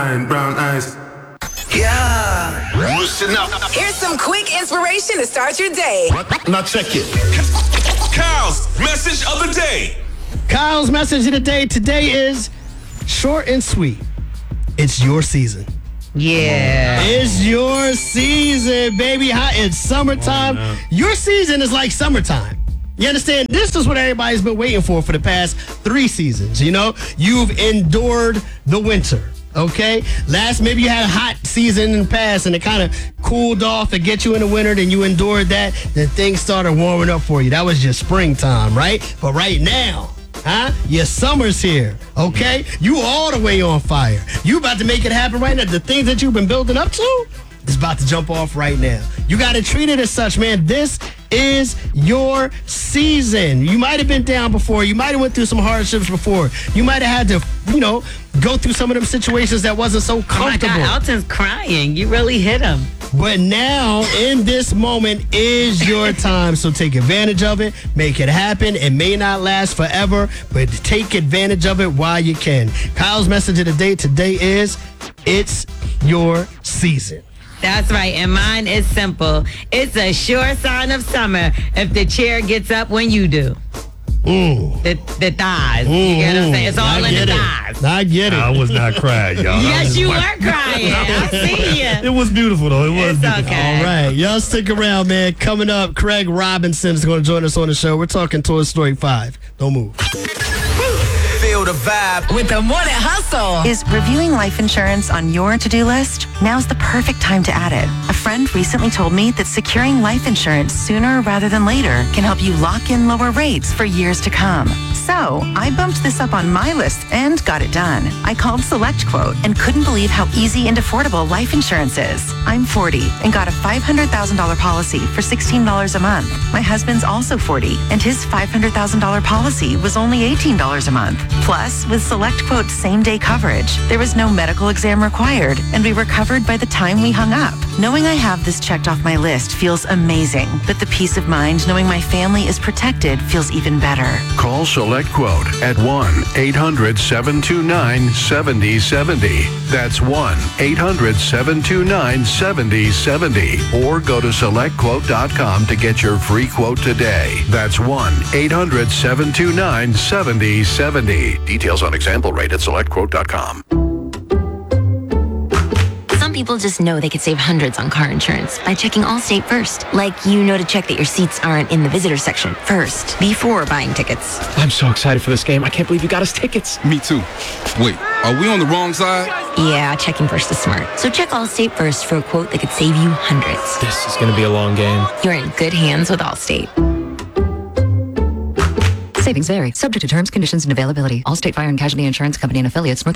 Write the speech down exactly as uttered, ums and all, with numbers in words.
nine, brown eyes. Yeah. Listen up. Here's some quick inspiration to start your day. Now check it. Kyle's message of the day. Kyle's message of the day today is short and sweet. It's your season. Yeah. It's your season, baby. It's summertime. Oh, your season is like summertime. You understand? This is what everybody's been waiting for for the past three seasons. You know, you've endured the winter. Okay? Last, maybe you had a hot season in the past and it kind of cooled off to get you in the winter, then you endured that, then things started warming up for you. That was your springtime, right? But right now, huh? Your summer's here, okay? You all the way on fire. You about to make it happen right now. The things that you've been building up to is about to jump off right now. You got to treat it as such, man. This is your season. You might have been down before. You might have went through some hardships before. You might have had to, you know, go through some of them situations that wasn't so comfortable. Oh my God, Alton's crying. You really hit him. But now, in this moment, is your time. So take advantage of it. Make it happen. It may not last forever, but take advantage of it while you can. Kyle's message of the day today is, it's your season. That's right, and mine is simple. It's a sure sign of summer if the chair gets up when you do. Mm. The, the thighs. Mm, you get what I'm saying? It's all I in the get it. thighs. I get it. I was not crying, y'all. Yes, you were crying. I see you. It was beautiful, though. It was It's beautiful. okay. All right, y'all stick around, man. Coming up, Craig Robinson is going to join us on the show. We're talking Toy Story five. Don't move. Feel the vibe. With the Morning Hustle. Is reviewing life insurance on your to-do list? Now's the perfect time to add it. A friend recently told me that securing life insurance sooner rather than later can help you lock in lower rates for years to come. So I bumped this up on my list and got it done. I called SelectQuote and couldn't believe how easy and affordable life insurance is. I'm forty and got a five hundred thousand dollars policy for sixteen dollars a month. My husband's also forty and his five hundred thousand dollars policy was only eighteen dollars a month. Plus, with SelectQuote's same-day coverage, there was no medical exam required, and we were covered by the time we hung up. Knowing I have this checked off my list feels amazing, but the peace of mind knowing my family is protected feels even better. Call SelectQuote at one eight hundred seven two nine seven zero seven zero. That's one eight hundred seven two nine seven zero seven zero. Or go to select quote dot com to get your free quote today. That's one eight hundred seven two nine seven zero seven zero. Details on example rate at select quote dot com. Some people just know they could save hundreds on car insurance by checking Allstate first. Like, you know to check that your seats aren't in the visitor section first, before buying tickets. I'm so excited for this game. I can't believe you got us tickets. Me too. Wait, are we on the wrong side? Yeah, checking first is smart. So check Allstate first for a quote that could save you hundreds. This is going to be a long game. You're in good hands with Allstate. Savings vary. Subject to terms, conditions, and availability. Allstate Fire and Casualty Insurance Company and affiliates. North